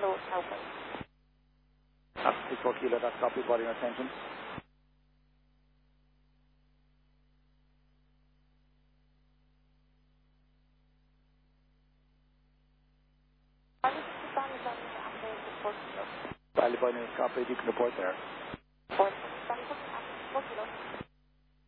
Kilo, Cowboy. 64 Kilo, that's copy, body your attention. Valley Boy News, copy, you can report there. 4 Kilo.